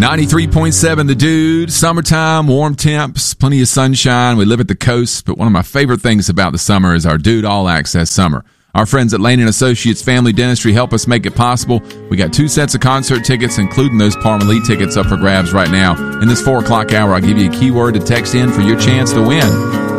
93.7 The Dude. Summertime, warm temps, plenty of sunshine. We live at the coast, but one of my favorite things about the summer is our Dude All Access Summer. Our friends at Lane & Associates Family Dentistry help us make it possible. We got 2 sets of concert tickets, including those Parma Lee tickets up for grabs right now. In this 4 o'clock hour, I'll give you a keyword to text in for your chance to win.